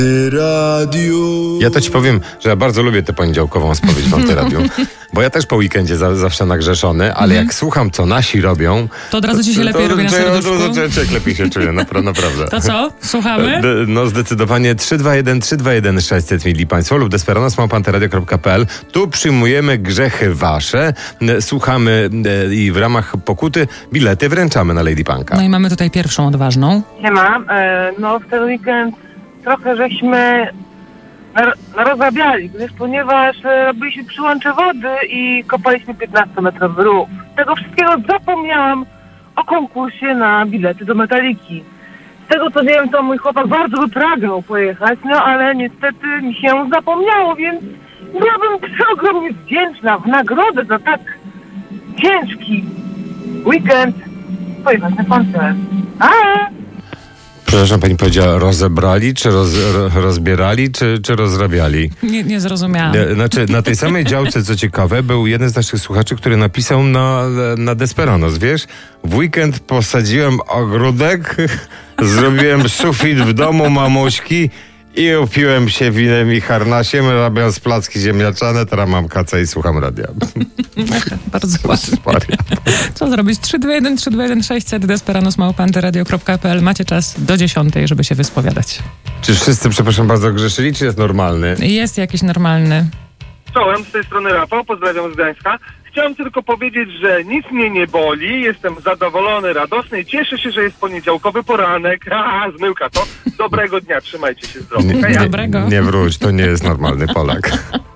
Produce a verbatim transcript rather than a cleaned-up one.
Radio. Ja to ci powiem, że ja bardzo lubię tę poniedziałkową spowiedź w Antyradiu, bo ja też po weekendzie za, zawsze nagrzeszony, ale jak słucham, co nasi robią... To od razu ci się lepiej to, robi na to, serduszku. to, to, to, to lepiej się czuję, napra- naprawdę. To co? Słuchamy? D- No zdecydowanie trzy dwa jeden trzy dwa jeden sześćset mili państwo lub desperanos małpa antyradio kropka p l. Tu przyjmujemy grzechy wasze, e, słuchamy e, i w ramach pokuty bilety wręczamy na Lady Punka. No i mamy tutaj pierwszą odważną. Siema, e, no w ten weekend trochę żeśmy nar- narozrabiali, gdyż ponieważ e, robiliśmy przyłącze wody i kopaliśmy piętnastometrowy rów. Z tego wszystkiego zapomniałam o konkursie na bilety do Metaliki. Z tego co wiem, to mój chłopak bardzo by pragał pojechać, no ale niestety mi się zapomniało, więc byłabym przeogromnie wdzięczna w nagrodę za tak ciężki weekend pojechać na koncert. A! Przepraszam, pani powiedziała rozebrali, czy roz, ro, rozbierali, czy, czy rozrabiali? Nie, nie zrozumiałam. Nie, Znaczy, na tej samej działce, co ciekawe, był jeden z naszych słuchaczy, który napisał na, na Desperanos, wiesz? W weekend posadziłem ogródek, zrobiłem sufit w domu mamuśki i upiłem się winem i harnasiem, robiąc placki ziemniaczane, teraz mam kacę i słucham radia. Bardzo ładnie. Co zrobić? trzy dwa jeden trzy dwa jeden sześćset desperanos małpa antyradio kropka p l. Macie czas do dziesiątej, żeby się wyspowiadać. Czy wszyscy, przepraszam bardzo, grzeszyli, czy jest normalny? Jest jakiś normalny. Czołem, z tej strony Rafał, pozdrawiam z Gdańska. Chciałem tylko powiedzieć, że nic mnie nie boli, jestem zadowolony, radosny i cieszę się, że jest poniedziałkowy poranek. A, zmyłka to. Dobrego dnia, trzymajcie się zdrowo. Nie, nie, Dobrego. nie wróć, to nie jest normalny Polak.